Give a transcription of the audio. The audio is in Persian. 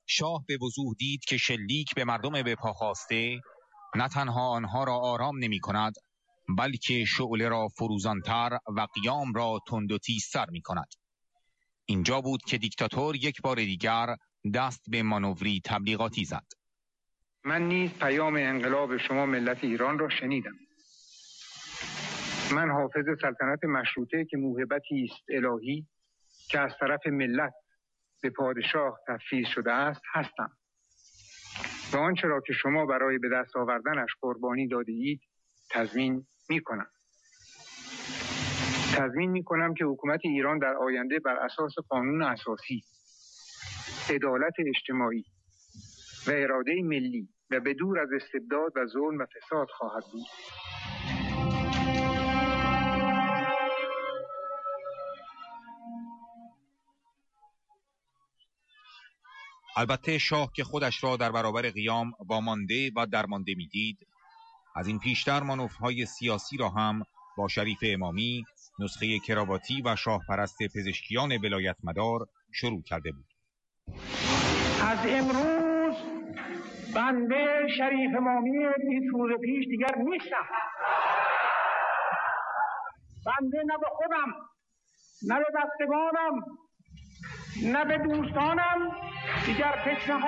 شاه به وضوح دید که شلیک به مردم به پا خواسته نه تنها آنها را آرام نمی کند، بلکه شعله را فروزانتر و قیام را تند و تیزتر می کند. اینجا بود که دیکتاتور یک بار دیگر دست به مانوری تبلیغاتی زد. من نیز پیام انقلاب شما ملت ایران را شنیدم. من حافظ سلطنت مشروطه که موهبتی است الهی که از طرف ملت به پادشاه تفویض شده است هستم و آنچه را که شما برای به دست آوردنش قربانی داده اید تضمین می کنم که حکومت ایران در آینده بر اساس قانون اساسی، عدالت اجتماعی و اراده ملی و به دور از استبداد و ظلم و فساد خواهد بود. البته شاه که خودش را در برابر قیام وامانده و درمانده می‌دید، از این پیشتر مانورهای سیاسی را هم با شریف امامی، نسخه کراواتی و شاه پرست پزشکیان ولایت مدار شروع کرده بود. از امروز بنده شریف امامی 20 روز پیش دیگر نیستم. بنده نه به خودم، نه به بستگانم، نه به دوستانم دیگر فکر